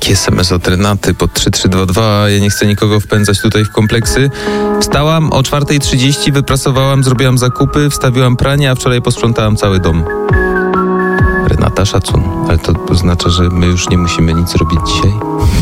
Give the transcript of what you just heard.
Taki SMS od Renaty pod 3322. Ja nie chcę nikogo wpędzać tutaj w kompleksy. Wstałam o 4:30, wyprasowałam, zrobiłam zakupy, wstawiłam pranie, a wczoraj posprzątałam cały dom. Renata, szacun. Ale to oznacza, że my już nie musimy nic robić dzisiaj?